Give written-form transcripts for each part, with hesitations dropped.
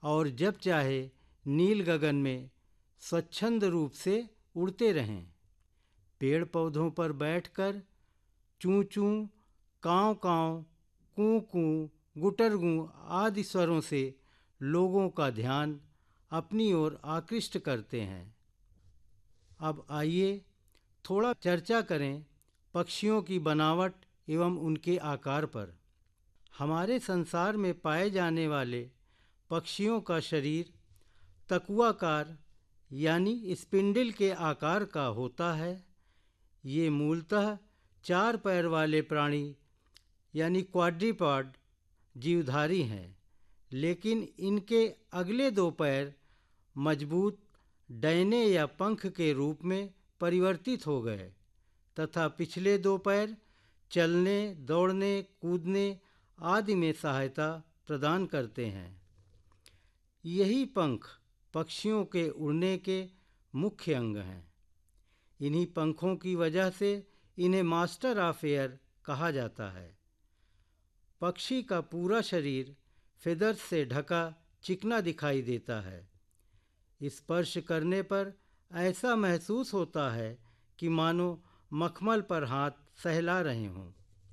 और जब चाहे नील गगन में स्वच्छंद रूप से उड़ते रहें। पेड़ पौधों पर बैठकर चूं चूं, कांव कांव, कूं कूं, गुटर गूं आदि स्वरों से लोगों का ध्यान अपनी ओर आकृष्ट करते हैं। अब आइए थोड़ा चर्चा करें पक्षियों की बनावट एवं उनके आकार पर। हमारे संसार में पाए जाने वाले पक्षियों का शरीर तकुआकार यानी स्पिंडल के आकार का होता है। ये मूलतः 4 पैर वाले प्राणी यानी क्वाड्रीपॉड जीवधारी हैं, लेकिन इनके अगले 2 पैर मजबूत डैने या पंख के रूप में परिवर्तित हो गए तथा पिछले 2 पैर चलने, दौड़ने, कूदने आदि में सहायता प्रदान करते हैं। यही पंख पक्षियों के उड़ने के मुख्य अंग हैं। इन्हीं पंखों की वजह से इन्हें मास्टर ऑफ एयर कहा जाता है। पक्षी का पूरा शरीर फेदर्स से ढका चिकना दिखाई देता है। स्पर्श करने पर ऐसा महसूस होता है कि मानो मखमल पर हाथ सहला रहे हों।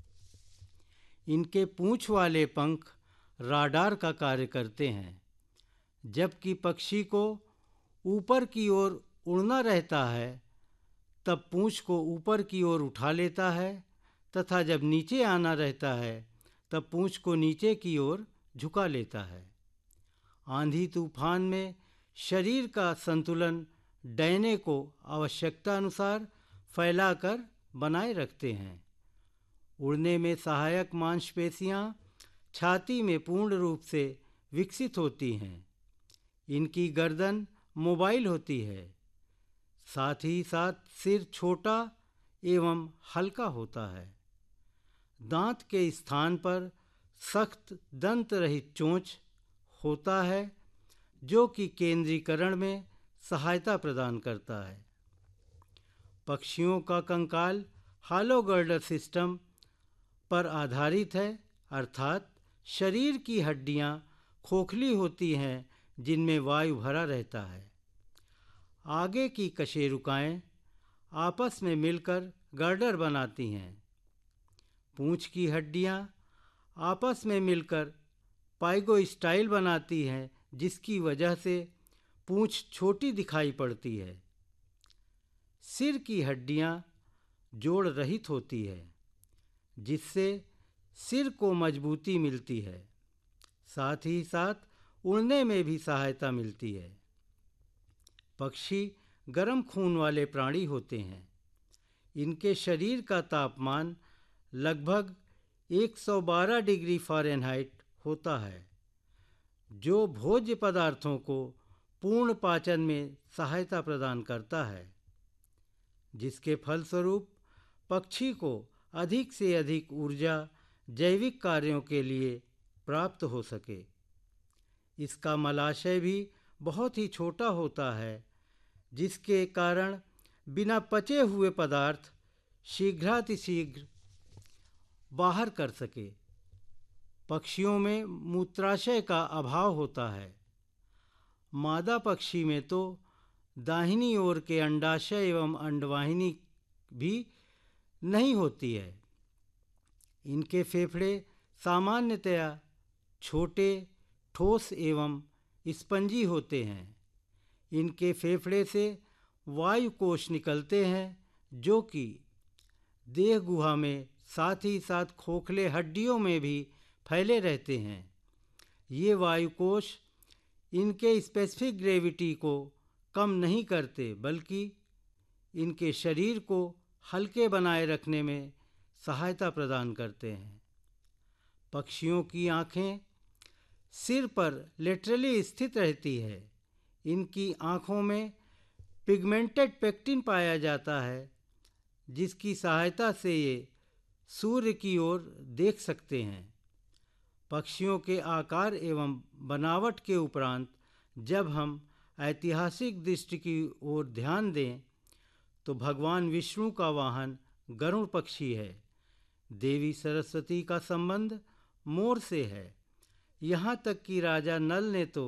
इनके पूंछ वाले पंख राडार का कार्य करते हैं। जबकि पक्षी को ऊपर की ओर उड़ना रहता है, तब पूंछ को ऊपर की ओर उठा लेता है तथा जब नीचे आना रहता है तब पूंछ को नीचे की ओर झुका लेता है। आंधी तूफान में शरीर का संतुलन डैने को आवश्यकता अनुसार फैलाकर बनाए रखते हैं। उड़ने में सहायक मांसपेशियां छाती में पूर्ण रूप से विकसित होती हैं। इनकी गर्दन मोबाइल होती है। साथ ही साथ सिर छोटा एवं हल्का होता है। दांत के स्थान पर सख्त दंत रहित चोंच होता है, जो कि केंद्रीकरण में सहायता प्रदान करता है। पक्षियों का कंकाल हॉलो गर्डर सिस्टम पर आधारित है, अर्थात शरीर की हड्डियां खोखली होती हैं जिनमें वायु भरा रहता है। आगे की कशेरुकाएं आपस में मिलकर गर्डर बनाती हैं। पूंछ की हड्डियां आपस में मिलकर पाइगोस्टाइल बनाती हैं, जिसकी वजह से पूंछ छोटी दिखाई पड़ती है। सिर की हड्डियां जोड़ रहित होती है, जिससे सिर को मजबूती मिलती है। साथ ही साथ उड़ने में भी सहायता मिलती है। पक्षी गर्म खून वाले प्राणी होते हैं। इनके शरीर का तापमान लगभग 112 डिग्री फ़ारेनहाइट होता है, जो भोज्य पदार्थों को पूर्ण पाचन में सहायता प्रदान करता है, जिसके फलस्वरूप पक्षी को अधिक से अधिक ऊर्जा जैविक कार्यों के लिए प्राप्त हो सके। इसका मलाशय भी बहुत ही छोटा होता है, जिसके कारण बिना पचे हुए पदार्थ शीघ्रातिशीघ्र बाहर कर सके। पक्षियों में मूत्राशय का अभाव होता है। मादा पक्षी में तो दाहिनी ओर के अंडाशय एवं अंडवाहिनी भी नहीं होती है। इनके फेफड़े सामान्यतया छोटे, ठोस एवं स्पंजी होते हैं। इनके फेफड़े से वायु कोश निकलते हैं, जो कि देह गुहा में साथ ही साथ खोखले हड्डियों में भी फैले रहते हैं। ये वायु कोश इनके स्पेसिफिक ग्रेविटी को कम नहीं करते, बल्कि इनके शरीर को हल्के बनाए रखने में सहायता प्रदान करते हैं। पक्षियों की आँखें सिर पर लेटरली स्थित रहती है। इनकी आँखों में पिगमेंटेड पेक्टिन पाया जाता है, जिसकी सहायता से ये सूर्य की ओर देख सकते हैं। पक्षियों के आकार एवं बनावट के उपरांत जब हम ऐतिहासिक दृष्टि की ओर ध्यान दें, तो भगवान विष्णु का वाहन गरुड़ पक्षी है। देवी सरस्वती का संबंध मोर से है। यहाँ तक कि राजा नल ने तो